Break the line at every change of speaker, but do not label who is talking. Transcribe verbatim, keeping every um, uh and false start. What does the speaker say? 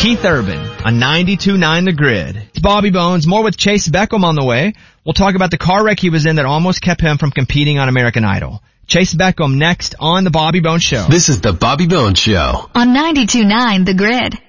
Keith Urban on ninety-two point nine The Grid. It's Bobby Bones. More with Chase Beckham on the way. We'll talk about the car wreck he was in that almost kept him from competing on American Idol. Chase Beckham next on The Bobby Bones Show.
This is The Bobby Bones Show
on ninety-two point nine The Grid.